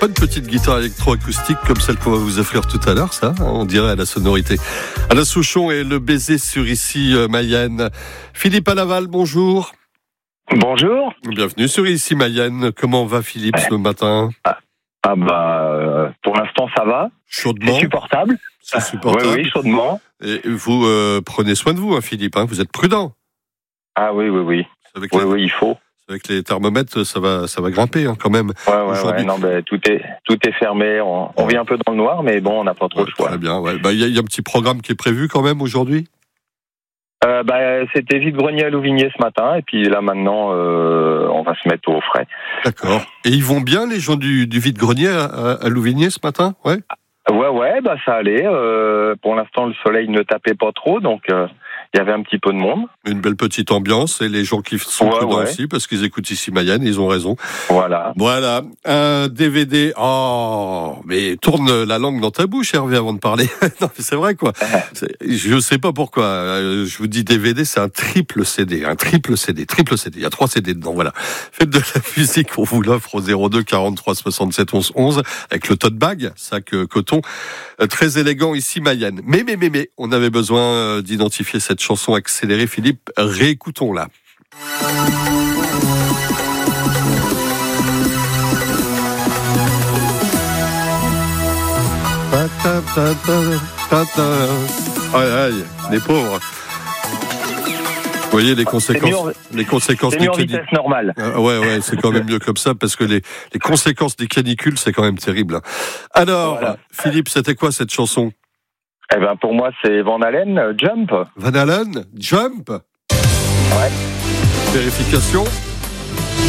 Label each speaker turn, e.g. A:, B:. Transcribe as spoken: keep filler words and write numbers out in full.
A: Pas une petite guitare électroacoustique comme celle qu'on va vous offrir tout à l'heure, ça, on dirait à la sonorité. Alain Souchon et le baiser sur Ici Mayenne. Philippe à Laval, bonjour.
B: Bonjour.
A: Bienvenue sur Ici Mayenne. Comment va Philippe ce matin ?
B: Ah, ah bah, euh, pour l'instant ça va.
A: Chaudement.
B: C'est supportable.
A: C'est supportable.
B: Oui, oui, chaudement.
A: Et vous euh, prenez soin de vous, hein, Philippe. Hein, vous êtes prudent.
B: Ah oui, oui, oui.
A: Avec
B: oui,
A: les,
B: oui, il faut.
A: Avec les thermomètres, ça va, ça va grimper hein, quand même.
B: Ouais, ouais, ouais. Non, ben tout est, tout est fermé. On, on vit un peu dans le noir, mais bon, on n'a pas trop
A: ouais,
B: le choix.
A: Très bien. Ouais. Bah, il y, y a un petit programme qui est prévu quand même aujourd'hui.
B: Euh, bah, c'était vide-grenier à Louvigné ce matin, et puis là maintenant, euh, on va se mettre au frais.
A: D'accord. Et ils vont bien les gens du, du vide-grenier à, à, à Louvigné ce matin, ouais.
B: Ouais, ouais, bah ça allait. Euh, pour l'instant, le soleil ne tapait pas trop, donc il euh, y avait un petit peu de monde.
A: Une belle petite ambiance et les gens qui sont
B: ouais,
A: prudents
B: ouais.
A: aussi parce qu'ils écoutent Ici Mayenne, ils ont raison.
B: Voilà.
A: Voilà, un D V D. Oh, mais tourne la langue dans ta bouche, Hervé, avant de parler. Non, mais c'est vrai quoi. C'est, je sais pas pourquoi. Je vous dis D V D, c'est un triple C D, un triple C D, triple C D. Il y a trois C D dedans. Voilà. Faites de la musique, on vous l'offre au zéro deux quarante-trois soixante-sept onze onze avec le tote bag, sac euh, coton, euh, très élégant Ici Mayenne. Mais mais mais mais, on avait besoin euh, d'identifier cette chanson accélérée. Philippe, réécoutons-la. Aïe aïe, les pauvres. Vous voyez les conséquences,
B: mieux,
A: les conséquences
B: des canicules. Vitesse normale.
A: Ah, ouais, ouais, c'est quand même mieux comme ça parce que les, les conséquences des canicules, c'est quand même terrible. Alors, voilà. Philippe, c'était quoi cette chanson ?
B: Eh ben, pour moi, c'est Van Halen, Jump.
A: Van Halen, Jump.
B: Ouais.
A: Vérification.